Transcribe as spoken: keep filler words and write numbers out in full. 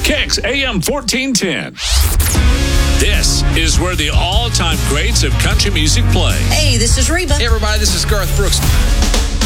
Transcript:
Kicks A M fourteen ten. This is where the all-time greats of country music play. Hey, this is Reba. Hey, everybody, this is Garth Brooks.